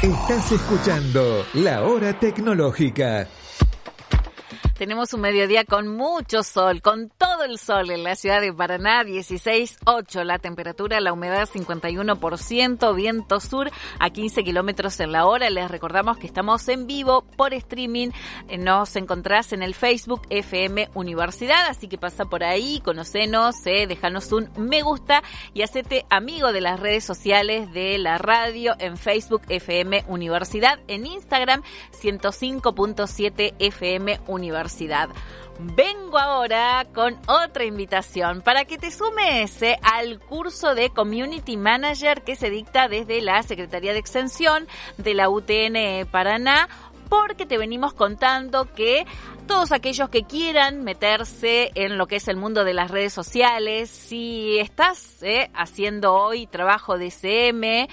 Estás escuchando La Hora Tecnológica. Tenemos un mediodía con mucho sol, con todo el sol en la ciudad de Paraná, 16.8 la temperatura, la humedad 51%, viento sur a 15 kilómetros en la hora. Les recordamos que estamos en vivo por streaming, nos encontrás en el Facebook FM Universidad, así que pasa por ahí, conocenos, déjanos un me gusta y hacete amigo de las redes sociales de la radio en Facebook FM Universidad, en Instagram 105.7 FM Universidad. Vengo ahora con otra invitación para que te sumes al curso de Community Manager que se dicta desde la Secretaría de Extensión de la UTN Paraná, porque te venimos contando que todos aquellos que quieran meterse en lo que es el mundo de las redes sociales, si estás haciendo hoy trabajo de CM,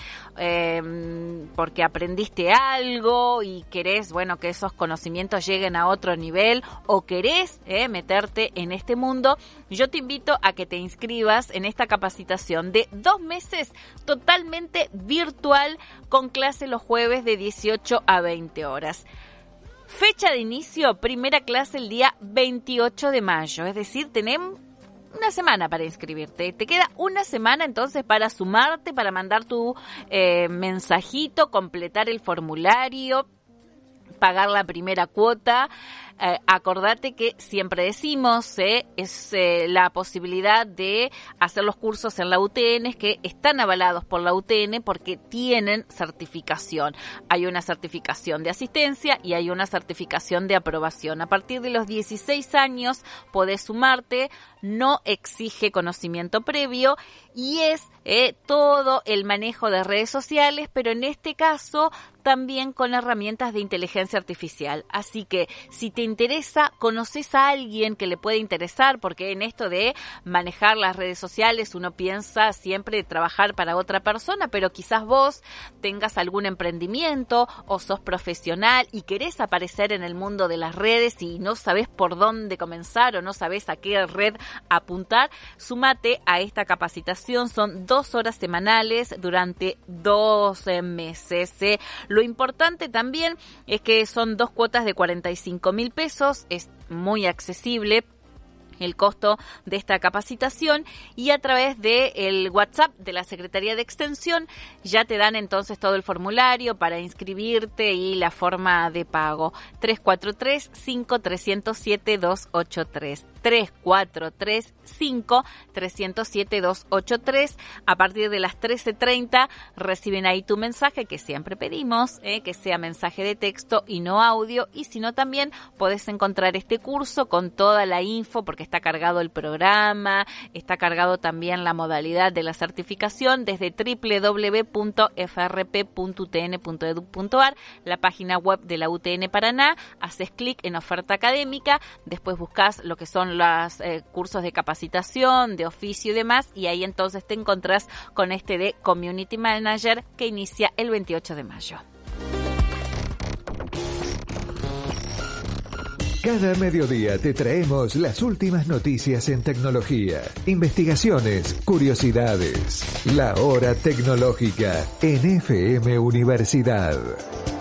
porque aprendiste algo y querés, que esos conocimientos lleguen a otro nivel, o querés meterte en este mundo, yo te invito a que te inscribas en esta capacitación de 2 meses totalmente virtual, con clase los jueves de 18 a 20 horas. Fecha de inicio, primera clase el día 28 de mayo, es decir, tenemos una semana para inscribirte. Te queda una semana entonces para sumarte, para mandar tu mensajito, completar el formulario, pagar la primera cuota. Acordate que siempre decimos, es la posibilidad de hacer los cursos en la UTN, que están avalados por la UTN porque tienen certificación. Hay una certificación de asistencia y hay una certificación de aprobación. A partir de los 16 años podés sumarte, no exige conocimiento previo y es todo el manejo de redes sociales, pero en este caso también con herramientas de inteligencia artificial. Así que si te interesa, conoces a alguien que le puede interesar, porque en esto de manejar las redes sociales uno piensa siempre trabajar para otra persona, pero quizás vos tengas algún emprendimiento o sos profesional y querés aparecer en el mundo de las redes y no sabés por dónde comenzar o no sabés a qué red apuntar. Súmate a esta capacitación, son 2 horas semanales durante 12 meses. Lo importante también es que son 2 cuotas de 45.000 pesos, es muy accesible el costo de esta capacitación, y a través de el WhatsApp de la Secretaría de Extensión ya te dan entonces todo el formulario para inscribirte y la forma de pago. 343-5307-283. 343-5307-283. A partir de las 13:30 reciben ahí tu mensaje, que siempre pedimos que sea mensaje de texto y no audio, y si no también podés encontrar este curso con toda la info, porque está cargado el programa, está cargado también la modalidad de la certificación desde www.frp.utn.edu.ar, la página web de la UTN Paraná. Haces clic en oferta académica, después buscas lo que son los cursos de capacitación, de oficio y demás, y ahí entonces te encontrás con este de Community Manager que inicia el 28 de mayo. Cada mediodía te traemos las últimas noticias en tecnología, investigaciones, curiosidades. La Hora Tecnológica en FM Universidad.